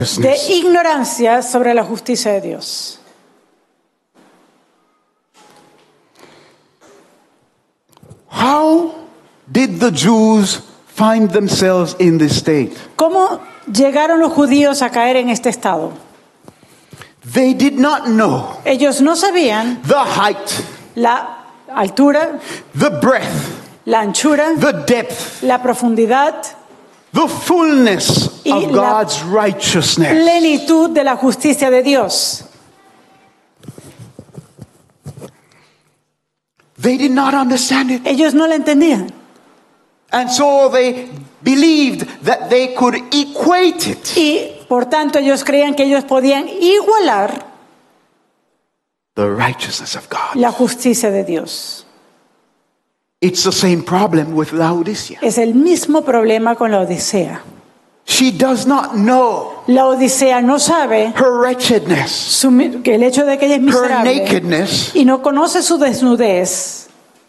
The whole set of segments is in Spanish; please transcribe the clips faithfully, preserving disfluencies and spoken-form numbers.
de ignorancia sobre la justicia de Dios. How did the Jews find themselves in this state? ¿Cómo llegaron los judíos a caer en este estado? They did not know Ellos no sabían the height, la altura, the breadth, la anchura, the depth, la profundidad, the fullness y of la God's righteousness. plenitud de la justicia de Dios. They did not understand it. Ellos no la entendían. And so they believed that they could equate it. Y por tanto ellos creían que ellos podían igualar The righteousness of God. la justicia de Dios. It's the same problem with Laodicea. Es el mismo problema con la Odisea. She does not know La Odisea no sabe her wretchedness, su, que el hecho de que ella es her miserable nakedness, y no conoce su desnudez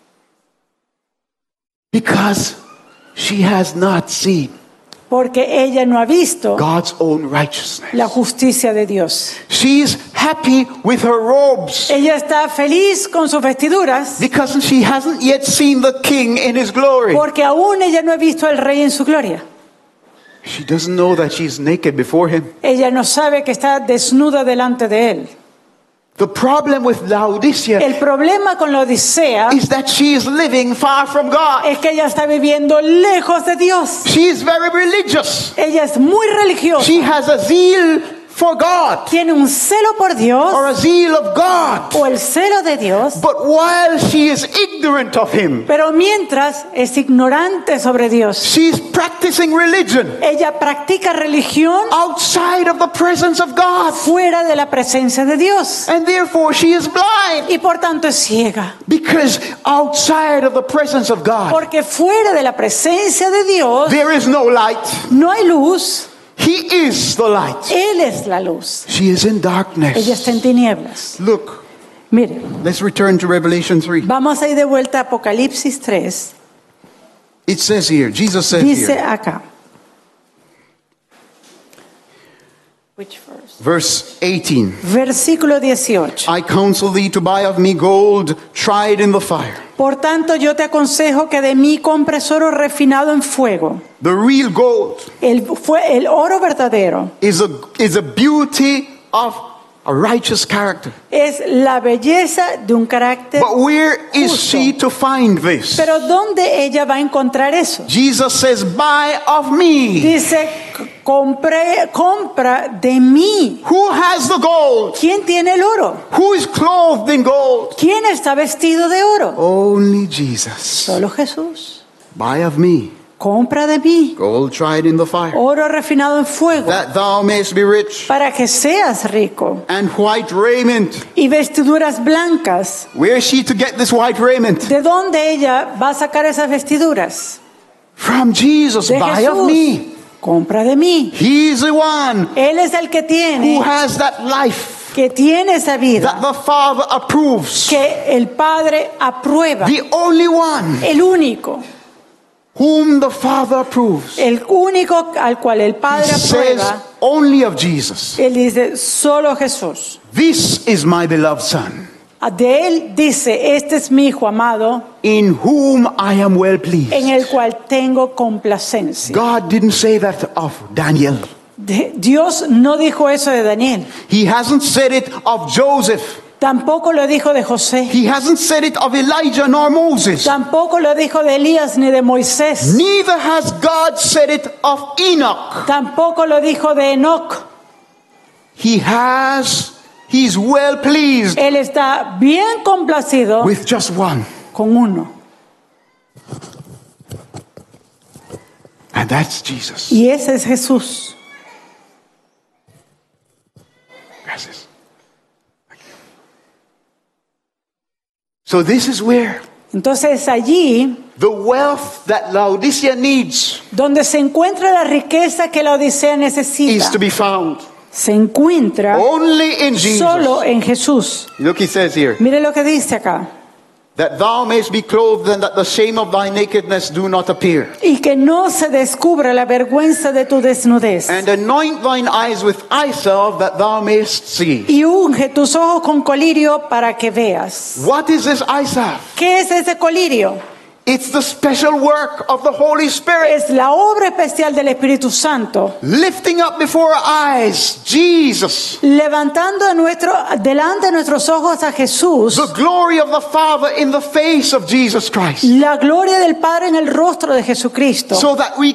because she has not seen porque ella no ha visto God's own righteousness. la justicia de Dios. She's happy with her robes Ella está feliz con sus vestiduras because she hasn't yet seen the king in his glory. porque aún ella no ha visto al rey en su gloria. She doesn't know that she's naked before him. Ella no sabe que está desnuda delante de él. The problem with Laodicea El problema con la Odisea is that she is living far from God. es que ella está viviendo lejos de Dios. She is very religious. Ella es muy religiosa. She has a zeal for God, Tiene un celo por Dios or a zeal of God. o el celo de Dios, But while she is ignorant of him, pero mientras es ignorante sobre Dios. she's practicing religion Ella practica religión outside of the presence of God. fuera de la presencia de Dios And therefore she is blind, y por tanto es ciega. because outside of the presence of God, Porque fuera de la presencia de Dios there is no light. no hay luz. He is the light. Él es la luz. She is in Ella darkness. está en tinieblas. Look, Mire, let's return to Revelation three. vamos a ir de vuelta a Apocalipsis tres. It says here, Jesus says Dice here, acá. Which verse? verse eighteen. Versículo dieciocho. I counsel thee to buy of me gold tried in the fire, Por tanto, yo te aconsejo que de mí compres oro refinado en fuego. the real gold. El, fue, el oro verdadero is a is a beauty of a righteous character. es la belleza de un carácter. But where is justo. she to find this? Pero ¿dónde ella va a encontrar eso? Jesus says, buy of me. Dice, compré, compra de mí. Who has the gold? ¿Quién tiene el oro? Who is clothed in gold? ¿Quién está vestido de oro? Only Jesus. Solo Jesús. Buy of me Compra de mí gold tried in the fire, oro refinado en fuego that thou mayest be rich, para que seas rico, and white raiment. y vestiduras blancas. Where is she to get this white raiment? ¿De dónde ella va a sacar esas vestiduras? From Jesus. De Buy of Jesús. me. Compra de mí. He's the one Él es el que who tiene, has that life que tiene esa that vida, the Father approves. que el Padre aprueba. The only one El único, whom the Father approves. el único al cual el Padre He says aprueba. only of Jesus. Él dice, solo Jesús. This is my beloved Son, De él dice, este es mi hijo amado, in whom I am well pleased. en el cual tengo complacencia. God didn't say that of Daniel. De- Dios no dijo eso de Daniel. He hasn't said it of Joseph. Tampoco lo dijo de José. He hasn't said it of Elijah nor Moses. Tampoco lo dijo de Elías ni de Moisés. Neither has God said it of Enoch. Tampoco lo dijo de Enoc. He has, he's well pleased Él está bien complacido with just one. con uno. And that's Jesus. Y ese es Jesús. Gracias. So this is where Entonces allí the wealth that Laodicea needs donde se encuentra la riqueza que la Odisea necesita, is to be found se encuentra only in Jesus. solo en Jesús. Look, he says here, Mire lo que dice acá. that thou mayest be clothed, and that the shame of thy nakedness do not appear. Y que no se descubra la vergüenza de tu desnudez. And anoint thine eyes with eye salve, that thou mayest see. Y unge tus ojos con colirio para que veas. What is this eye salve? ¿Qué es ese colirio? It's the special work of the Holy Spirit. Es la obra especial del Espíritu Santo. Lifting up before our eyes Jesus, Levantando de nuestro, delante de nuestros ojos a Jesús. the glory of the Father in the face of Jesus Christ, La gloria del Padre en el rostro de Jesucristo. so that we